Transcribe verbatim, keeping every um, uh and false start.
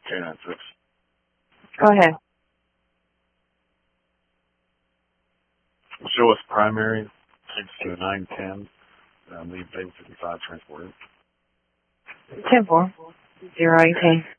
K nine six. Go ahead. Show us primary, six to nine ten, um, lead base fifty-five transported. ten four. Zero eighteen.